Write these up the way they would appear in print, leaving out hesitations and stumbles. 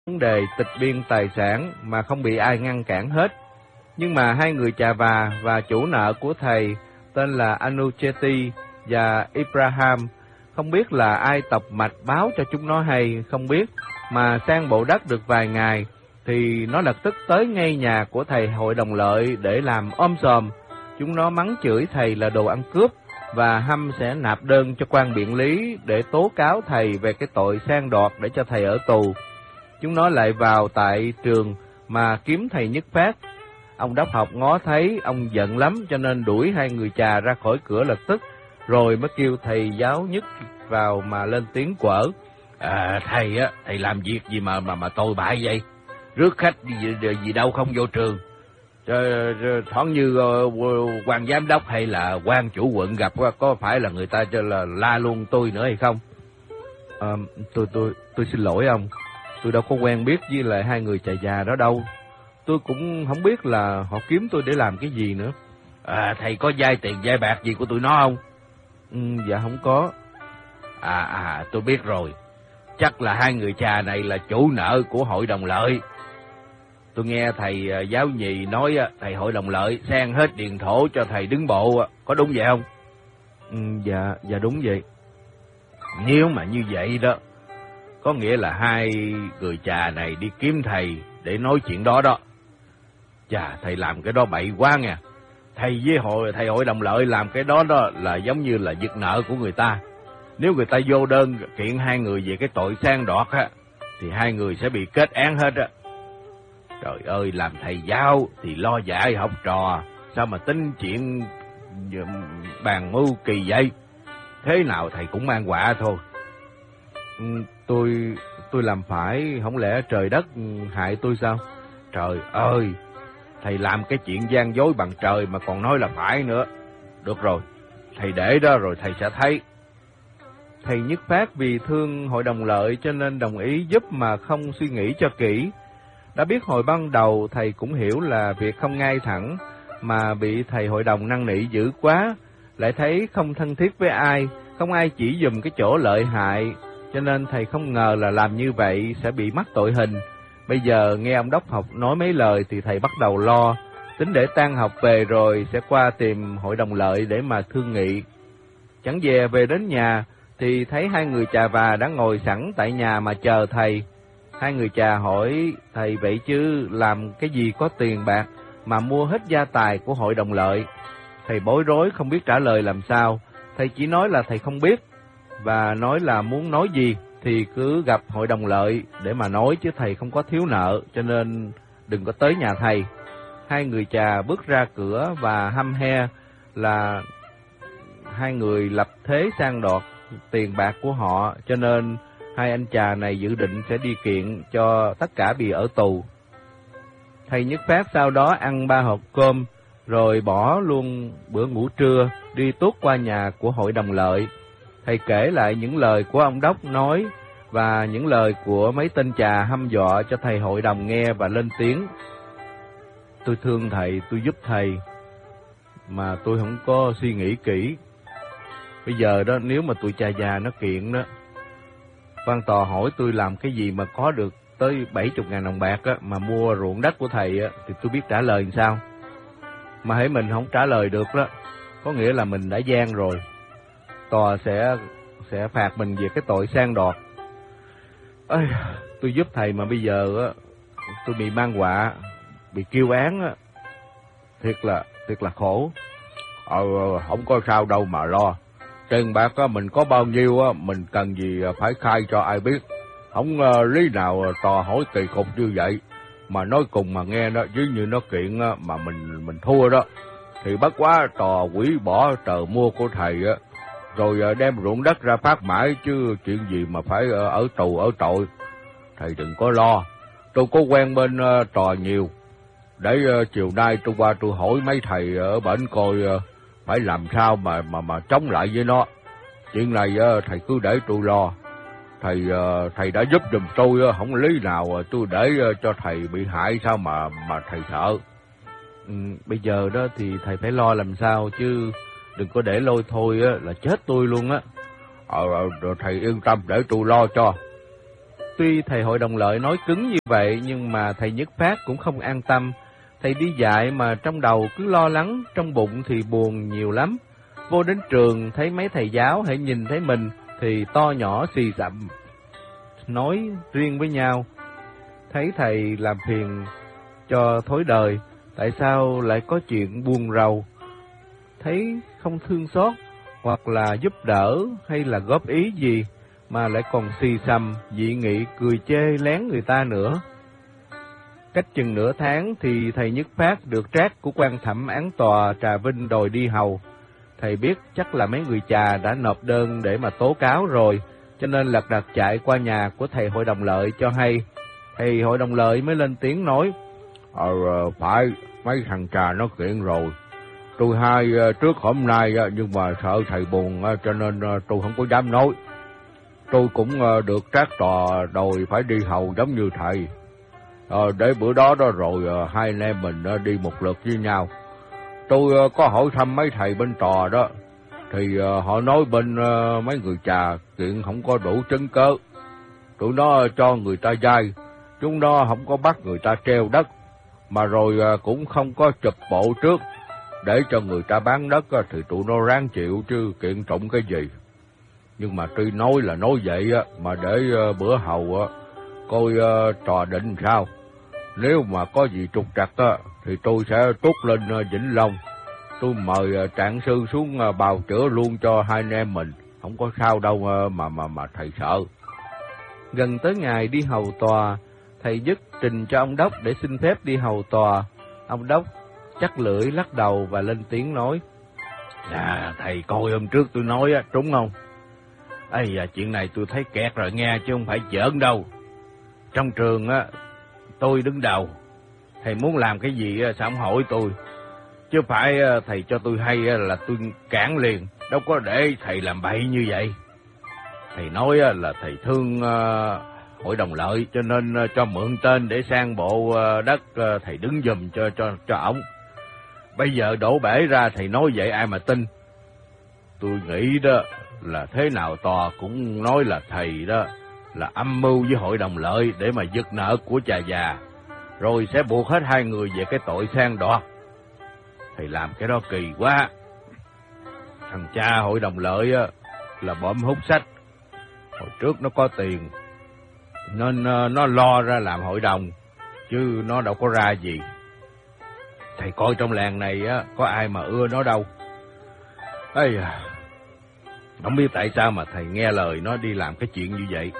vấn đề tịch biên tài sản mà không bị ai ngăn cản hết. Nhưng mà hai người chà và chủ nợ của thầy tên là Anucheti và Ibrahim, không biết là ai tọc mạch báo cho chúng nó hay không biết, mà sang bộ đất được vài ngày thì nó lập tức tới ngay nhà của thầy hội đồng lợi để làm sòm. Chúng nó mắng chửi thầy là đồ ăn cướp và hăm sẽ nạp đơn cho quan biện lý để tố cáo thầy về cái tội sang đoạt để cho thầy ở tù. Chúng nó lại vào tại trường mà kiếm thầy Nhất Phát. Ông đốc học ngó thấy ông giận lắm cho nên đuổi hai người chà ra khỏi cửa lập tức, rồi mới kêu thầy giáo Nhất vào mà lên tiếng quở. Thầy làm việc gì mà tồi bại vậy? Rước khách gì đâu không vô trường. Thoáng như quan giám đốc hay là quan chủ quận gặp có phải là người ta cho là la luôn tôi nữa hay không? Tôi xin lỗi ông. Tôi đâu có quen biết với lại hai người chà già đó đâu. Tôi cũng không biết là họ kiếm tôi để làm cái gì nữa. Thầy có vay tiền vay bạc gì của tụi nó không? Dạ không có. Tôi biết rồi. Chắc là hai người chà này là chủ nợ của hội đồng lợi. Tôi nghe thầy giáo nhì nói thầy hội đồng lợi sang hết điền thổ cho thầy đứng bộ, có đúng vậy không? Dạ đúng vậy. Nếu mà như vậy đó, có nghĩa là hai người chà này đi kiếm thầy để nói chuyện đó đó. Chà, thầy làm cái đó bậy quá nha. Thầy hội đồng lợi làm cái đó là giống như là giật nợ của người ta. Nếu người ta vô đơn kiện hai người về cái tội sang đoạt thì hai người sẽ bị kết án hết á. Trời ơi, làm thầy giáo thì lo dạy học trò, sao mà tính chuyện bàn mưu kỳ vậy? Thế nào thầy cũng mang họa thôi. Tôi làm phải, không lẽ trời đất hại tôi sao? Trời ơi, thầy làm cái chuyện gian dối bằng trời mà còn nói là phải nữa. Được rồi, thầy để đó rồi thầy sẽ thấy. Thầy Nhất Phát vì thương hội đồng lợi cho nên đồng ý giúp mà không suy nghĩ cho kỹ. Đã biết hồi ban đầu thầy cũng hiểu là việc không ngay thẳng, mà bị thầy hội đồng năn nỉ dữ quá, lại thấy không thân thiết với ai, không ai chỉ dùm cái chỗ lợi hại, cho nên thầy không ngờ là làm như vậy sẽ bị mắc tội hình. Bây giờ nghe ông đốc học nói mấy lời thì thầy bắt đầu lo, tính để tan học về rồi sẽ qua tìm hội đồng lợi để mà thương nghị. Chẳng dè về đến nhà thì thấy hai người chà đã ngồi sẵn tại nhà mà chờ thầy. Hai người chà hỏi thầy vậy chứ làm cái gì có tiền bạc mà mua hết gia tài của hội đồng lợi. Thầy bối rối không biết trả lời làm sao. Thầy chỉ nói là thầy không biết, và nói là muốn nói gì thì cứ gặp hội đồng lợi để mà nói, chứ thầy không có thiếu nợ cho nên đừng có tới nhà thầy. Hai người chà bước ra cửa và hăm he là hai người lập thế sang đoạt tiền bạc của họ, cho nên hai anh chà này dự định sẽ đi kiện cho tất cả bị ở tù. Thầy Nhất Phát sau đó ăn 3 hộp cơm, rồi bỏ luôn bữa ngủ trưa, đi tuốt qua nhà của hội đồng lợi. Thầy kể lại những lời của ông đốc nói và những lời của mấy tên chà hăm dọa cho thầy hội đồng nghe và lên tiếng. Tôi thương thầy, tôi giúp thầy, mà tôi không có suy nghĩ kỹ. Bây giờ đó, nếu mà tụi chà già nó kiện đó, quan tòa hỏi tôi làm cái gì mà có được tới 70.000 đồng bạc á, mà mua ruộng đất của thầy á, thì tôi biết trả lời làm sao. Mà hễ mình không trả lời được đó, có nghĩa là mình đã gian rồi. Tòa sẽ phạt mình về cái tội sang đoạt. Tôi giúp thầy mà bây giờ á, tôi bị mang họa, bị kêu án á, thiệt là khổ. Không có sao đâu mà lo. Tiền bạc á, mình có bao nhiêu á, mình cần gì phải khai cho ai biết. Không lý nào tòa hỏi kỳ cục như vậy. Mà nói cùng mà nghe đó, chứ như nó kiện á, mà mình thua đó, thì bất quá tòa hủy bỏ tờ mua của thầy á, rồi đem ruộng đất ra phát mãi, chứ chuyện gì mà phải ở tù ở tội. Thầy đừng có lo, tôi có quen bên tòa nhiều. Để chiều nay tôi qua tôi hỏi mấy thầy ở bển coi phải làm sao mà chống lại với nó. Chuyện này thầy cứ để tôi lo. Thầy đã giúp giùm tôi, không lý nào tôi để cho thầy bị hại sao mà thầy sợ. Bây giờ đó thì thầy phải lo làm sao, chứ đừng có để lôi thôi á là chết tôi luôn á. Rồi thầy yên tâm để tôi lo cho. Tuy thầy hội đồng lợi nói cứng như vậy, nhưng mà thầy Nhất Phát cũng không an tâm. Thầy đi dạy mà trong đầu cứ lo lắng, trong bụng thì buồn nhiều lắm. Vô đến trường thấy mấy thầy giáo hãy nhìn thấy mình thì to nhỏ xì xầm, nói riêng với nhau. Thấy thầy làm phiền cho thối đời, tại sao lại có chuyện buồn rầu? Thấy không thương xót hoặc là giúp đỡ hay là góp ý gì mà lại còn xì xầm, dị nghị, cười chê lén người ta nữa. Cách chừng nửa tháng thì thầy Nhất Phát được trác của quan thẩm án tòa Trà Vinh đòi đi hầu. Thầy biết chắc là mấy người chà đã nộp đơn để mà tố cáo rồi, cho nên lật đật chạy qua nhà của thầy hội đồng lợi cho hay. Thầy hội đồng lợi mới lên tiếng nói: Phải, mấy thằng trà nó kiện rồi. Tôi hai trước hôm nay nhưng mà sợ thầy buồn cho nên tôi không có dám nói. Tôi cũng được trác tòa đòi phải đi hầu giống như thầy. Để bữa đó rồi hai anh em mình đi một lượt với nhau. Tôi có hỏi thăm mấy thầy bên tòa đó, thì họ nói bên mấy người trà kiện không có đủ chứng cớ. Tụi nó cho người ta vay, chúng nó không có bắt người ta treo đất, mà rồi cũng không có chụp bộ trước để cho người ta bán đất thì tụi nó ráng chịu chứ kiện trọng cái gì. Nhưng mà tuy nói là nói vậy mà để bữa hầu coi tòa định sao. Nếu mà có gì trục trặc thì tôi sẽ trút lên Vĩnh Long. Tôi mời trạng sư xuống bào chữa luôn cho hai anh em mình, không có sao đâu mà thầy sợ. Gần tới ngày đi hầu tòa, thầy Dứt trình cho ông Đốc để xin phép đi hầu tòa. Ông Đốc chắc lưỡi lắc đầu và lên tiếng nói: Thầy coi hôm trước tôi nói trúng không? Chuyện này tôi thấy kẹt rồi nghe, chứ không phải giỡn đâu. Trong trường tôi đứng đầu, thầy muốn làm cái gì sao không hỏi tôi, chứ phải thầy cho tôi hay là tôi cản liền, đâu có để thầy làm bậy như vậy. Thầy nói là thầy thương hội đồng lợi cho nên cho mượn tên để sang bộ đất, thầy đứng giùm cho ổng. Bây giờ đổ bể ra thầy nói vậy ai mà tin. Tôi nghĩ đó là thế nào tòa cũng nói là thầy đó là âm mưu với hội đồng lợi để mà giật nợ của cha già, rồi sẽ buộc hết hai người về cái tội sang đoạt. Thầy làm cái đó kỳ quá. Thằng cha hội đồng lợi là bộm hút sách, hồi trước nó có tiền nên nó lo ra làm hội đồng, chứ nó đâu có ra gì. Thầy coi trong làng này có ai mà ưa nó đâu. Không biết tại sao mà thầy nghe lời nó đi làm cái chuyện như vậy.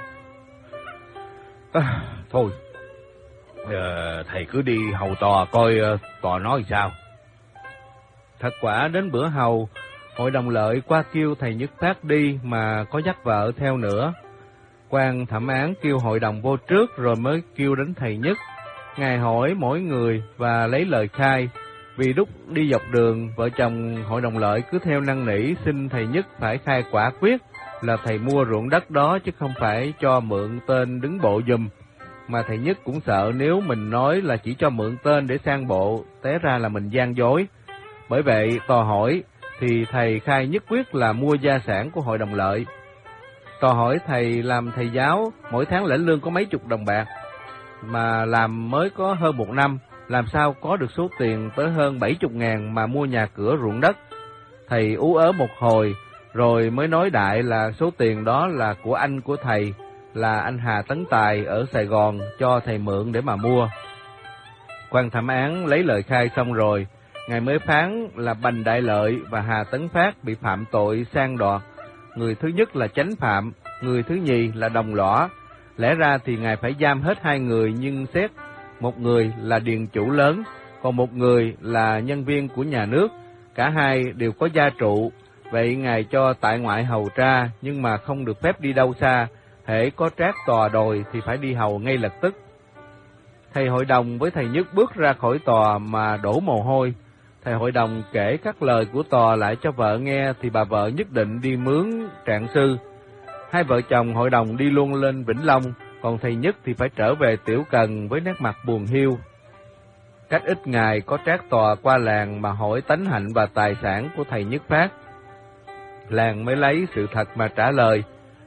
Thôi, thầy cứ đi hầu tòa coi tòa nói sao. Thật quả đến bữa hầu, hội đồng lợi qua kêu thầy Nhất Phát đi mà có dắt vợ theo nữa. Quan thẩm án kêu hội đồng vô trước rồi mới kêu đến thầy Nhất. Ngài hỏi mỗi người và lấy lời khai. Vì lúc đi dọc đường, vợ chồng hội đồng lợi cứ theo năn nỉ xin thầy Nhất phải khai quả quyết là thầy mua ruộng đất đó chứ không phải cho mượn tên đứng bộ giùm. Mà thầy Nhất cũng sợ nếu mình nói là chỉ cho mượn tên để sang bộ, té ra là mình gian dối. Bởi vậy tòa hỏi thì thầy khai nhất quyết là mua gia sản của hội đồng lợi. Tòa hỏi thầy làm thầy giáo, mỗi tháng lãnh lương có mấy chục đồng bạc, mà làm mới có hơn một năm, làm sao có được số tiền tới hơn 70.000 mà mua nhà cửa ruộng đất. Thầy ú ớ một hồi, rồi mới nói đại là số tiền đó là của anh của thầy, là anh Hà Tấn Tài ở Sài Gòn cho thầy mượn để mà mua. Quan thẩm án lấy lời khai xong rồi, ngài mới phán là Bành Đại Lợi và Hà Tấn Phát bị phạm tội sang đoạt. Người thứ nhất là chánh phạm, người thứ nhì là đồng lõa. Lẽ ra thì ngài phải giam hết hai người, nhưng xét một người là điền chủ lớn, còn một người là nhân viên của nhà nước. Cả hai đều có gia trụ, vậy ngài cho tại ngoại hầu tra, nhưng mà không được phép đi đâu xa. Hễ có trác tòa đòi thì phải đi hầu ngay lập tức. Thầy hội đồng với thầy Nhất bước ra khỏi tòa mà đổ mồ hôi. Thầy hội đồng kể các lời của tòa lại cho vợ nghe thì bà vợ nhất định đi mướn trạng sư. Hai vợ chồng hội đồng đi luôn lên Vĩnh Long, còn thầy Nhất thì phải trở về Tiểu Cần với nét mặt buồn hiu. Cách ít ngày có trác tòa qua làng mà hỏi tánh hạnh và tài sản của thầy Nhất Phát. Làng mới lấy sự thật mà trả lời.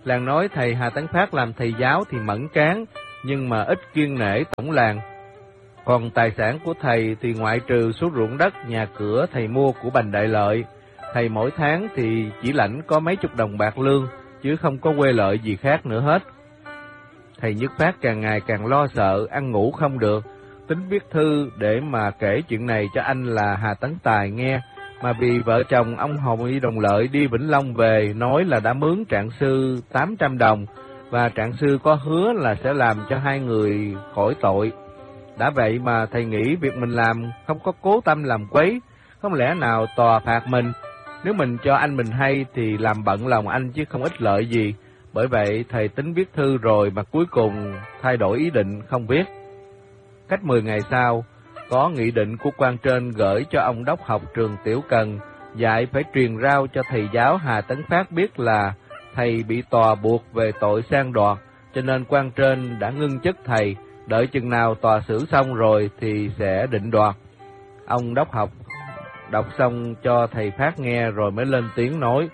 Làng nói thầy Hà Tấn Phát làm thầy giáo thì mẫn cán, nhưng mà ít kiêng nể tổng làng. Còn tài sản của thầy thì ngoại trừ số ruộng đất, nhà cửa thầy mua của Bành Đại Lợi, thầy mỗi tháng thì chỉ lãnh có mấy chục đồng bạc lương, chứ không có quê lợi gì khác nữa hết. Thầy Nhất Phát càng ngày càng lo sợ, ăn ngủ không được, tính viết thư để mà kể chuyện này cho anh là Hà Tấn Tài nghe, mà vì vợ chồng ông Hội Đồng Lợi đi Vĩnh Long về nói là đã mướn trạng sư 800 đồng, và trạng sư có hứa là sẽ làm cho hai người khỏi tội. Đã vậy mà thầy nghĩ việc mình làm không có cố tâm làm quấy, không lẽ nào tòa phạt mình? Nếu mình cho anh mình hay thì làm bận lòng anh chứ không ích lợi gì. Bởi vậy thầy tính viết thư rồi mà cuối cùng thay đổi ý định không viết. Cách 10 ngày sau, có nghị định của quan trên gửi cho ông đốc học trường Tiểu Cần, dạy phải truyền rao cho thầy giáo Hà Tấn Phát biết là thầy bị tòa buộc về tội sang đoạt, cho nên quan trên đã ngưng chức thầy, đợi chừng nào tòa xử xong rồi thì sẽ định đoạt. Ông đốc học đọc xong cho thầy Phát nghe rồi mới lên tiếng nói: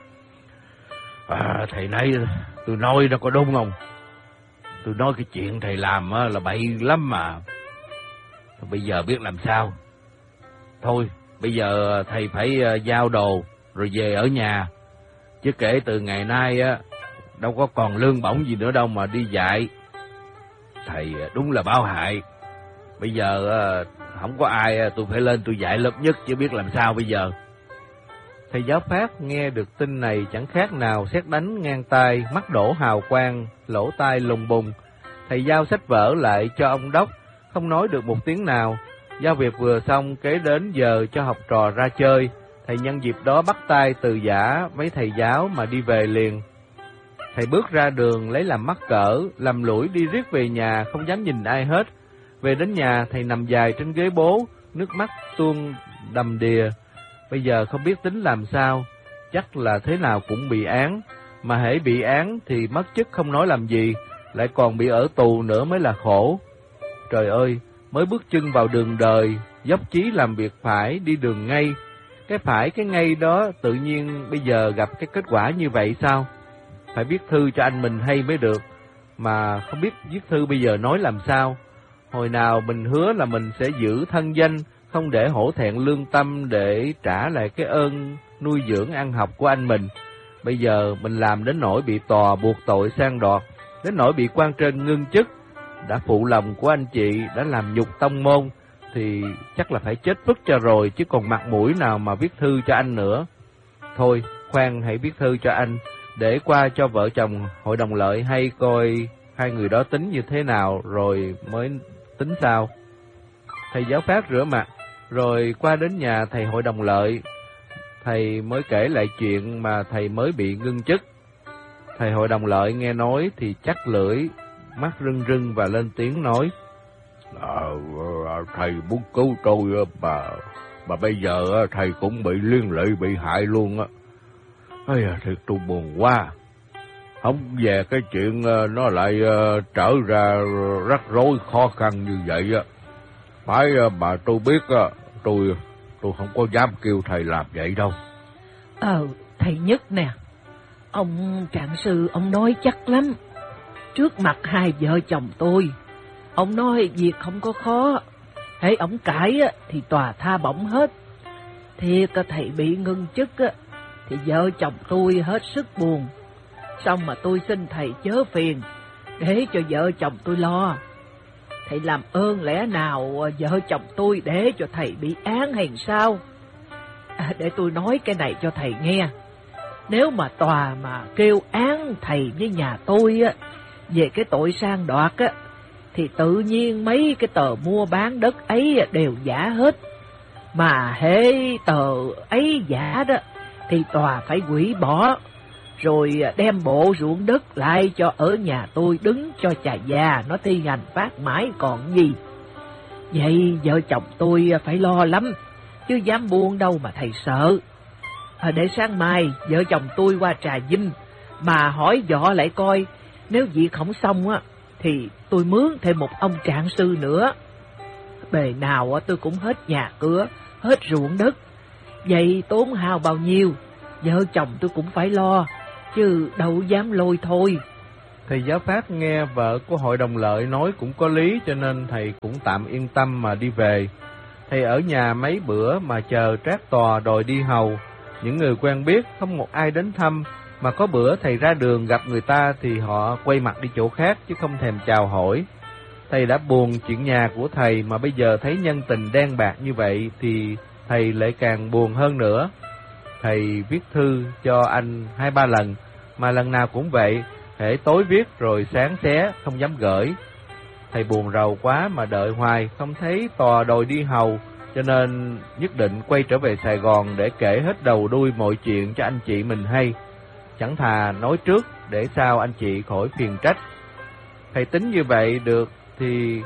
Thầy nãy tôi nói nó có đúng không? Tôi nói cái chuyện thầy làm là bậy lắm mà. Bây giờ biết làm sao? Thôi, bây giờ thầy phải giao đồ rồi về ở nhà. Chứ kể từ ngày nay đâu có còn lương bổng gì nữa đâu mà đi dạy. Thầy đúng là báo hại. Bây giờ không có ai, tôi phải lên tôi dạy lớp nhất chứ biết làm sao bây giờ. Thầy giáo Phát nghe được tin này chẳng khác nào sét đánh ngang tai, mắt đổ hào quang, lỗ tai lùng bùng. Thầy giao sách vở lại cho ông đốc, không nói được một tiếng nào. Giao việc vừa xong, kế đến giờ cho học trò ra chơi. Thầy nhân dịp đó bắt tay từ giã mấy thầy giáo mà đi về liền. Thầy bước ra đường lấy làm mắc cỡ, lầm lũi đi riết về nhà, không dám nhìn ai hết. Về đến nhà, thầy nằm dài trên ghế bố, nước mắt tuôn đầm đìa. Bây giờ không biết tính làm sao, chắc là thế nào cũng bị án. Mà hễ bị án thì mất chức không nói làm gì, lại còn bị ở tù nữa mới là khổ. Trời ơi, mới bước chân vào đường đời, dốc chí làm việc phải, đi đường ngay. Cái phải, cái ngay đó tự nhiên bây giờ gặp cái kết quả như vậy sao? Phải viết thư cho anh mình hay mới được, mà không biết viết thư bây giờ nói làm sao. Hồi nào mình hứa là mình sẽ giữ thân danh, không để hổ thẹn lương tâm để trả lại cái ơn nuôi dưỡng ăn học của anh mình. Bây giờ mình làm đến nỗi bị tòa buộc tội sang đoạt, đến nỗi bị quan trên ngưng chức, đã phụ lòng của anh chị, đã làm nhục tông môn, thì chắc là phải chết vứt cho rồi, chứ còn mặt mũi nào mà viết thư cho anh nữa. Thôi, khoan hãy viết thư cho anh, để qua cho vợ chồng Hội Đồng Lợi hay coi hai người đó tính như thế nào rồi mới tính sao. Thầy giáo Phát rửa mặt, rồi qua đến nhà thầy Hội Đồng Lợi. Thầy mới kể lại chuyện mà thầy mới bị ngưng chức. Thầy Hội Đồng Lợi nghe nói thì chắc lưỡi, mắt rưng rưng và lên tiếng nói: Thầy muốn cứu tôi mà bây giờ thầy cũng bị liên lụy, bị hại luôn á. Thiệt tôi buồn quá. Không về cái chuyện nó lại trở ra rắc rối khó khăn như vậy á. Phải mà tôi biết tôi không có dám kêu thầy làm vậy đâu. Thầy Nhất nè, ông trạng sư ông nói chắc lắm. Trước mặt hai vợ chồng tôi, ông nói việc không có khó, hễ ổng cãi thì tòa tha bổng hết. Thiệt thầy bị ngưng chức thì vợ chồng tôi hết sức buồn. Xong mà tôi xin thầy chớ phiền, để cho vợ chồng tôi lo. Thầy làm ơn lẽ nào vợ chồng tôi để cho thầy bị án hay sao? Để tôi nói cái này cho thầy nghe. Nếu mà tòa mà kêu án thầy với nhà tôi về cái tội sang đoạt thì tự nhiên mấy cái tờ mua bán đất ấy đều giả hết. Mà hễ tờ ấy giả đó thì tòa phải hủy bỏ, rồi đem bộ ruộng đất lại cho ở nhà tôi đứng cho chà già nó thi hành phát mãi còn gì. Vậy vợ chồng tôi phải lo lắm, chứ dám buông đâu mà thầy sợ. Để sáng mai vợ chồng tôi qua Trà Vinh mà hỏi dọ lại coi, nếu việc không xong thì tôi mướn thêm một ông trạng sư nữa. Bề nào tôi cũng hết nhà cửa, hết ruộng đất. Vậy tốn hao bao nhiêu, vợ chồng tôi cũng phải lo. chứ đâu dám lôi thôi. Thầy giáo Phát nghe vợ của hội đồng lợi nói cũng có lý, cho nên thầy cũng tạm yên tâm mà đi về. Thầy ở nhà mấy bữa mà chờ trác tòa đòi đi hầu. Những người quen biết không một ai đến thăm, mà có bữa thầy ra đường gặp người ta thì họ quay mặt đi chỗ khác chứ không thèm chào hỏi. Thầy đã buồn chuyện nhà của thầy, mà bây giờ thấy nhân tình đen bạc như vậy thì thầy lại càng buồn hơn nữa. Thầy viết thư cho anh 2-3 lần, mà lần nào cũng vậy, hễ tối viết rồi sáng xé, không dám gửi. Thầy buồn rầu quá mà đợi hoài, không thấy tòa đòi đi hầu, cho nên nhất định quay trở về Sài Gòn để kể hết đầu đuôi mọi chuyện cho anh chị mình hay. Chẳng thà nói trước để sao anh chị khỏi phiền trách. Thầy tính như vậy được thì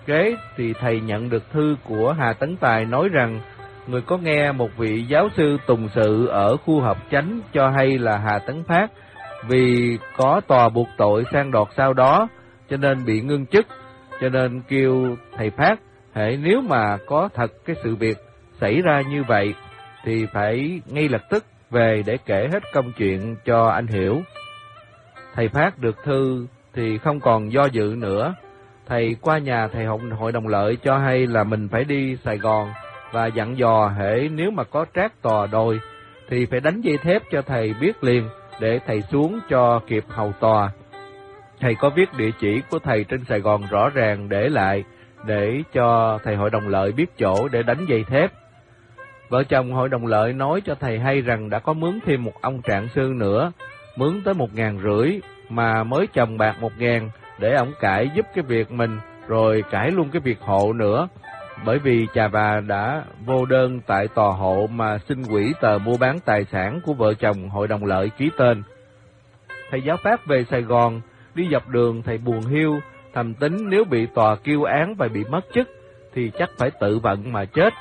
thầy nhận được thư của Hà Tấn Tài nói rằng người có nghe một vị giáo sư tùng sự ở khu hợp chánh cho hay là Hà Tấn Phát vì có tòa buộc tội sang đoạt sau đó cho nên bị ngưng chức, cho nên kêu thầy Phát hễ nếu mà có thật cái sự việc xảy ra như vậy thì phải ngay lập tức về để kể hết công chuyện cho anh hiểu. Thầy Phát được thư thì không còn do dự nữa. Thầy qua nhà thầy hội đồng lợi cho hay là mình phải đi Sài Gòn và dặn dò hễ nếu mà có trác tòa đòi thì phải đánh dây thép cho thầy biết liền để thầy xuống cho kịp hầu tòa. Thầy có viết địa chỉ của thầy trên Sài Gòn rõ ràng để lại để cho thầy hội đồng lợi biết chỗ để đánh dây thép. Vợ chồng hội đồng lợi nói cho thầy hay rằng đã có mướn thêm một ông trạng sư nữa, mướn tới 1.500 mà mới chồng bạc 1.000 để ổng cãi giúp cái việc mình, rồi cãi luôn cái việc hộ nữa. Bởi vì chà bà đã vô đơn tại tòa hộ mà xin hủy tờ mua bán tài sản của vợ chồng hội đồng lợi ký tên. Thầy giáo Phát về Sài Gòn, đi dọc đường thầy buồn hiu, thầm tính nếu bị tòa kêu án và bị mất chức thì chắc phải tự vận mà chết.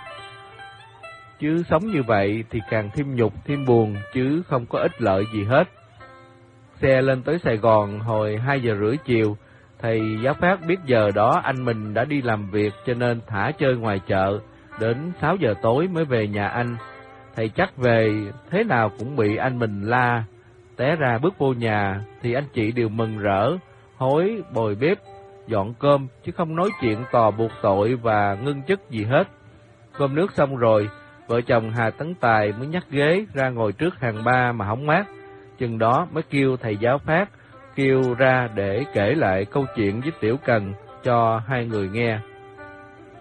Chứ sống như vậy thì càng thêm nhục thêm buồn chứ không có ích lợi gì hết. Xe lên tới Sài Gòn hồi 2:30 chiều, thầy giáo Phát biết giờ đó anh mình đã đi làm việc cho nên thả chơi ngoài chợ, đến 6 giờ tối mới về nhà anh. Thầy chắc về thế nào cũng bị anh mình la, té ra bước vô nhà thì anh chị đều mừng rỡ, hối bồi bếp, dọn cơm chứ không nói chuyện tòa buộc tội và ngưng chức gì hết. Cơm nước xong rồi, vợ chồng Hà Tấn Tài mới nhắc ghế ra ngồi trước hàng ba mà hóng mát. Chừng đó mới kêu thầy giáo Phát kêu ra để kể lại câu chuyện với Tiểu Cần cho hai người nghe.